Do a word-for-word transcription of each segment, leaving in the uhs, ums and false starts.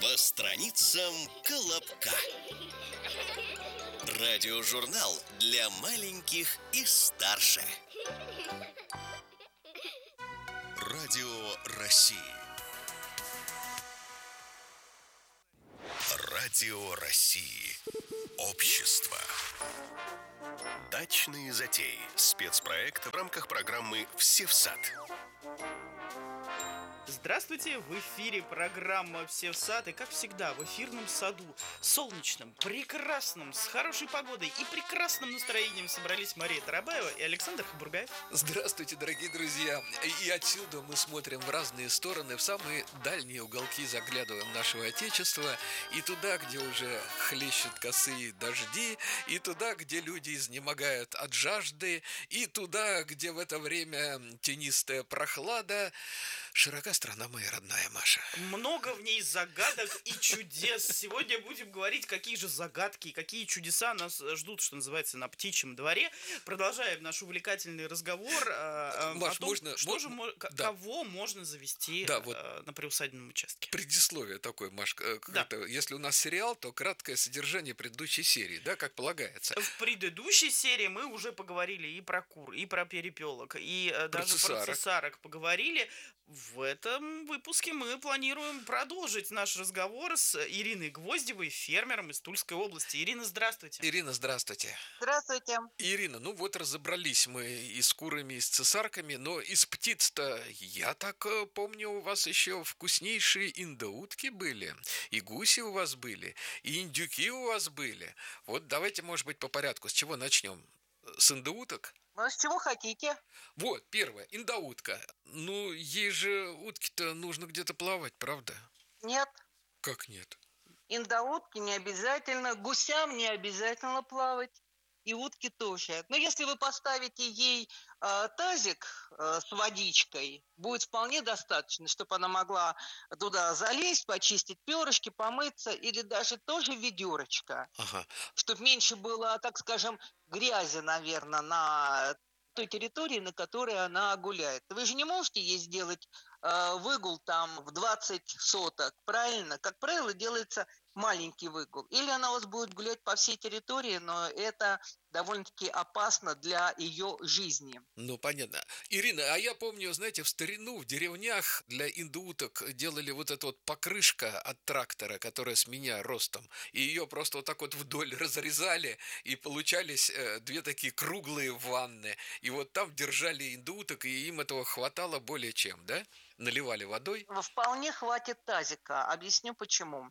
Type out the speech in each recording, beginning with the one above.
По страницам Колобка. Радиожурнал для маленьких и старше. Радио России. Радио России. Общество. Дачные затеи. Спецпроект в рамках программы «Все в сад». Здравствуйте! В эфире программа «Все в сад». И, как всегда, в эфирном саду, солнечном, прекрасном, с хорошей погодой и прекрасным настроением собрались Мария Тарабаева и Александр Хабургаев. Здравствуйте, дорогие друзья! И отсюда мы смотрим в разные стороны, в самые дальние уголки заглядываем нашего Отечества. И туда, где уже хлещут косые дожди, и туда, где люди изнемогают от жажды, и туда, где в это время тенистая прохлада. Широка страна моя родная, Маша. Много в ней загадок и чудес. Сегодня будем говорить, какие же загадки, какие чудеса нас ждут, что называется, на птичьем дворе. Продолжаем наш увлекательный разговор э, Маш, о том, можно, что можно, же, да. кого можно завести да, вот э, на приусадебном участке. Предисловие такое, Маш. Да. Это, если у нас сериал, то краткое содержание предыдущей серии, да, как полагается. В предыдущей серии мы уже поговорили и про кур, и про перепелок, и э, Про даже цесарок. про цесарок поговорили. В этом выпуске мы планируем продолжить наш разговор с Ириной Гвоздевой, фермером из Тульской области. Ирина, здравствуйте. Ирина, здравствуйте. Здравствуйте. Ирина, ну вот разобрались мы и с курами, и с цесарками, но из птиц-то, я так помню, у вас еще вкуснейшие индоутки были, и гуси у вас были, и индюки у вас были. Вот давайте, может быть, по порядку. С чего начнем? С индоуток? Ну, с чего хотите? Вот, первое, индоутка. Ну, ей же утки-то нужно где-то плавать, правда? Нет. Как нет? Индоутки не обязательно, гусям не обязательно плавать, и утки тоже. Но если вы поставите ей э, тазик э, с водичкой, будет вполне достаточно, чтобы она могла туда залезть, почистить перышки, помыться, или даже тоже ведерочко, Ага. чтобы меньше было, так скажем, грязи, наверное, на той территории, на которой она гуляет. Вы же не можете ей сделать э, выгул там в двадцать соток, правильно? Как правило, делается маленький выгул. Или она у вас будет гулять по всей территории, но это довольно-таки опасно для ее жизни. Ну, понятно. Ирина, а я помню, знаете, в старину в деревнях для индоуток делали вот эта вот покрышка от трактора, которая с меня ростом, и ее просто вот так вот вдоль разрезали, и получались э, две такие круглые ванны, и вот там держали индоуток, и им этого хватало более чем, да? Наливали водой. Вполне хватит тазика. Объясню почему.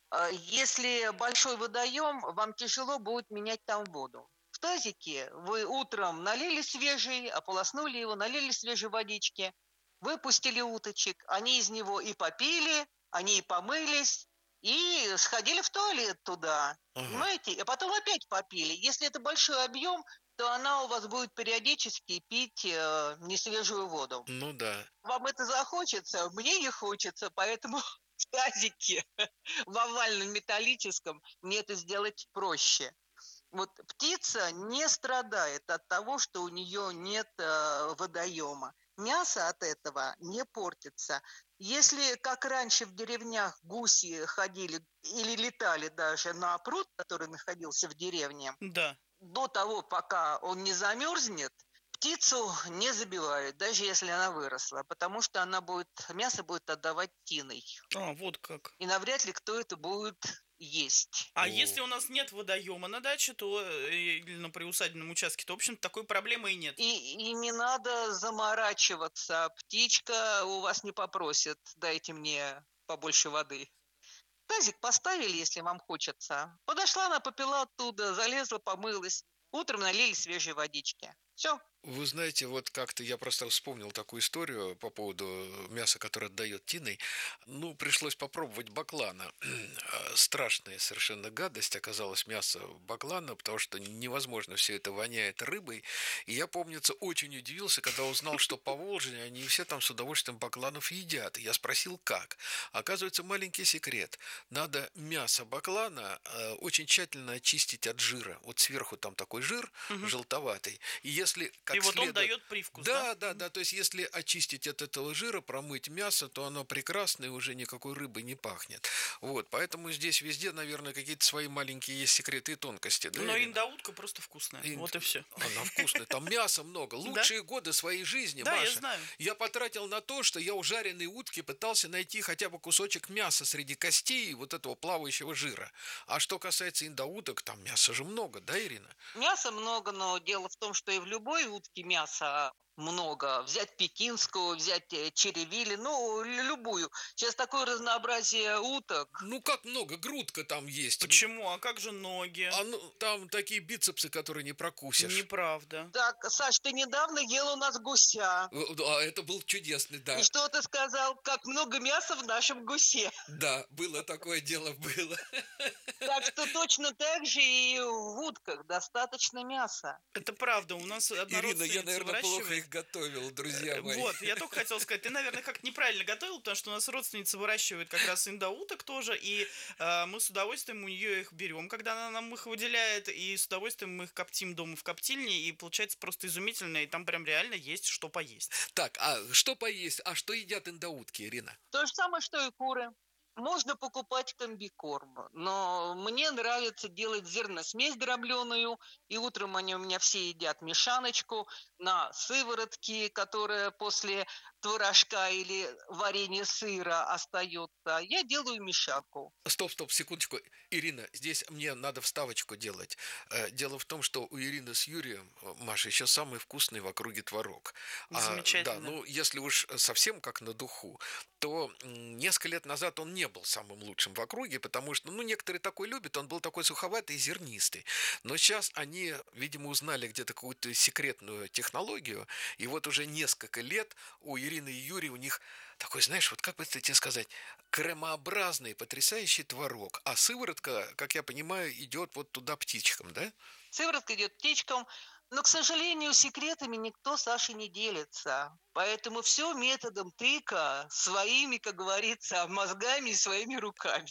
Если большой водоем, вам тяжело будет менять там воду. В тазике вы утром налили свежий, ополоснули его, налили свежей водички, выпустили уточек, они из него и попили, они и помылись, и сходили в туалет туда, ага. Понимаете? И потом опять попили. Если это большой объем, то она у вас будет периодически пить э, несвежую воду. Ну да. Вам это захочется, мне не хочется, поэтому в тазике, в овальном металлическом, мне это сделать проще. Вот птица не страдает от того, что у нее нет э, водоема. Мясо от этого не портится. Если, как раньше в деревнях, гуси ходили или летали даже на пруд, который находился в деревне, да. До того, пока он не замерзнет, птицу не забивают, даже если она выросла, потому что она будет, мясо будет отдавать тиной. А, вот как. И навряд ли кто это будет есть. А О. если у нас нет водоема на даче, то или на приусадебном участке, то, в общем-то, такой проблемы и нет. И, и не надо заморачиваться. Птичка у вас не попросит, дайте мне побольше воды. Тазик поставили, если вам хочется. Подошла она, попила оттуда, залезла, помылась. Утром налили свежей водички. Все. Вы знаете, вот как-то я просто вспомнил такую историю по поводу мяса, которое отдает тиной. Ну, пришлось попробовать баклана. Страшная совершенно гадость оказалась мясо баклана, потому что невозможно, все это воняет рыбой. И я, помнится, очень удивился, когда узнал, что по Волжье они все там с удовольствием бакланов едят. И я спросил, как. Оказывается, маленький секрет. Надо мясо баклана очень тщательно очистить от жира. Вот сверху там такой жир угу. желтоватый. И если И вот он следует... дает привкус, да? Да, да, да. То есть, если очистить от этого жира, промыть мясо, то оно прекрасно и уже никакой рыбой не пахнет. Вот, поэтому здесь везде, наверное, какие-то свои маленькие есть секреты и тонкости. Да, Но Ирина? индаутка просто вкусная. Ин- Вот и все. Она вкусная. Там мяса много. Лучшие годы своей жизни, Да, я Маша, знаю. я потратил на то, что я у жареной утки пытался найти хотя бы кусочек мяса среди костей и вот этого плавающего жира. А что касается индауток, там мяса же много, да, Ирина? Мяса много, но дело в том, что и в любой утке мяса много. Взять пекинскую, взять э, черевили, ну, лю- любую. Сейчас такое разнообразие уток. Ну как много, грудка там есть. Почему? А как же ноги? А ну, там такие бицепсы, которые не прокусишь. Неправда. Так, Саш, ты недавно ел у нас гуся. Э, А это был чудесный, да. И что ты сказал? Как много мяса в нашем гусе. Да, было такое дело, было. Так что точно так же и в утках достаточно мяса. Это правда. У нас одна Ирина, я, родственница наверное, плохо выращивает. их готовил, друзья мои. Вот, я только хотел сказать, ты, наверное, как-то неправильно готовил, потому что у нас родственница выращивает как раз индауток тоже, и э, мы с удовольствием у нее их берем, когда она нам их выделяет, и с удовольствием мы их коптим дома в коптильне, и получается просто изумительно, и там прям реально есть что поесть. Так, а что поесть? А что едят индаутки, Ирина? То же самое, что и куры. Можно покупать комбикорм, но мне нравится делать зерносмесь дробленую, и утром они у меня все едят мешаночку на сыворотке, которая после творожка или варенья сыра остается. Я делаю мешанку. Стоп, стоп, секундочку. Ирина, здесь мне надо вставочку делать. Э, Дело в том, что у Ирины с Юрием, э, Маша, еще самый вкусный в округе творог. А, Замечательно. Да, ну, если уж совсем как на духу, то м, несколько лет назад он не был самым лучшим в округе, потому что, ну, некоторые такой любят, он был такой суховатый и зернистый. Но сейчас они, видимо, узнали где-то какую-то секретную технологию, и вот уже несколько лет у Ирины и Юрия у них такой, знаешь, вот как бы это тебе сказать, кремообразный, потрясающий творог, а сыворотка, как я понимаю, идет вот туда птичкам, да? Сыворотка идет птичкам, но, к сожалению, секретами никто, Саша, не делится. Поэтому все методом тыка, своими, как говорится, мозгами и своими руками.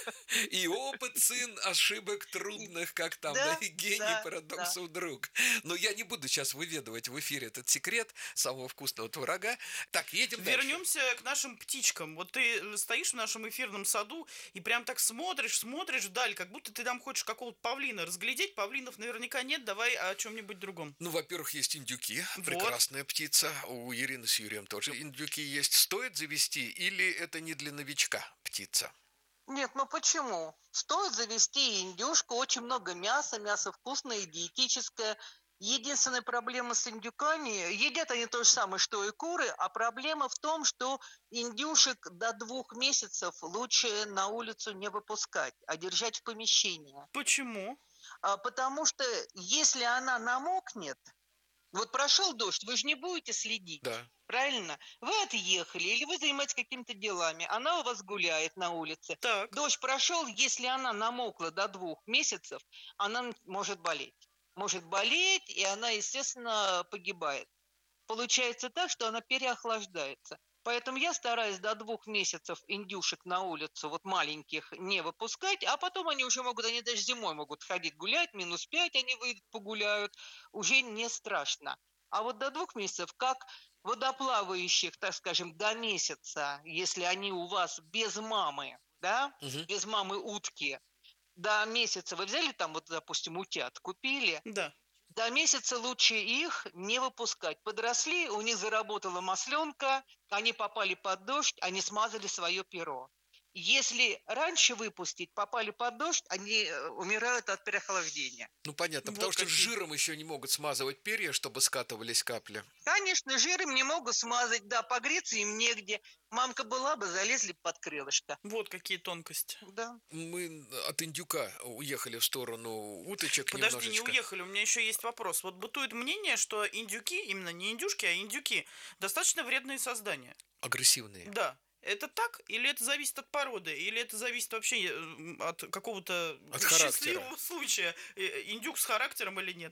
И опыт сын ошибок трудных, как там, да, Да, и гений да, парадоксов друг. Но я не буду сейчас выведывать в эфире этот секрет самого вкусного творога. Так, едем дальше. Вернемся к нашим птичкам. Вот ты стоишь в нашем эфирном саду и прям так смотришь, смотришь вдаль, как будто ты там хочешь какого-то павлина разглядеть. Павлинов наверняка нет, давай о чем-нибудь другом. Ну, во-первых, есть индюки, Вот. прекрасная птица. У Ирины с Юрием тоже индюки есть. Стоит завести или это не для новичка птица? Нет, ну почему? Стоит завести индюшку, очень много мяса, мясо вкусное и диетическое. Единственная проблема с индюками, едят они то же самое, что и куры, а проблема в том, что индюшек до двух месяцев лучше на улицу не выпускать, а держать в помещении. Почему? А, потому что если она намокнет, вот прошел дождь, вы же не будете следить. Да. Правильно? Вы отъехали или вы занимаетесь какими-то делами, она у вас гуляет на улице. Так. Дождь прошел, если она намокла до двух месяцев, она может болеть. Может болеть, и она, естественно, погибает. Получается так, что она переохлаждается. Поэтому я стараюсь до двух месяцев индюшек на улицу, вот маленьких, не выпускать, а потом они уже могут, они даже зимой могут ходить гулять, минус пять они выйдут, погуляют, уже не страшно. А вот до двух месяцев, как водоплавающих, так скажем, до месяца, если они у вас без мамы, да, Угу. без мамы утки, до месяца вы взяли там, вот, допустим, утят, купили, Да. до месяца лучше их не выпускать. Подросли, у них заработала масленка, они попали под дождь, они смазали свое перо. Если раньше выпустить, попали под дождь, они э, умирают от переохлаждения. Ну, понятно, Вот потому что какие. жиром еще не могут смазывать перья, чтобы скатывались капли. Конечно, жиром не могут смазать, да, погреться им негде. Мамка была бы, залезли бы под крылышко. Вот какие тонкости. Да. Мы от индюка уехали в сторону уточек Подожди, не немножечко. уехали, у меня еще есть вопрос. Вот бытует мнение, что индюки, именно не индюшки, а индюки, достаточно вредные создания. Агрессивные. Да. Это так? Или это зависит от породы? Или это зависит вообще э, от какого-то От характера. счастливого случая? Э, Индюк с характером или нет?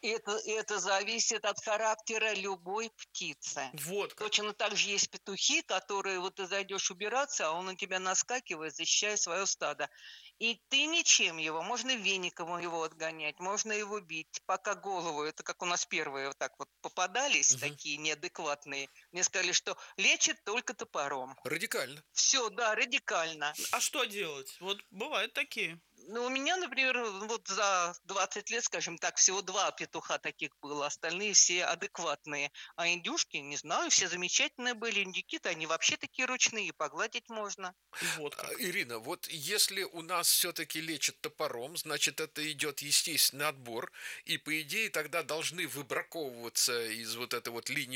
Это, это зависит от характера любой птицы. Вот как. Точно так же есть петухи, которые вот ты зайдешь убираться, а он на тебя наскакивает, защищая свое стадо. И ты ничем его, можно веником его отгонять, можно его бить, пока голову, это как у нас первые вот так вот попадались, Мгм. такие неадекватные, мне сказали, что лечит только топором. Радикально. Все, да, радикально. А что делать? Вот бывают такие. Ну, у меня, например, вот за двадцать лет, скажем так, всего два петуха таких было, остальные все адекватные. А индюшки, не знаю, все замечательные были. Индюки-то они вообще такие ручные, погладить можно. Вот А, как. Ирина, вот если у нас все-таки лечат топором, значит, это идет естественный отбор, и, по идее, тогда должны выбраковываться из вот этой вот линии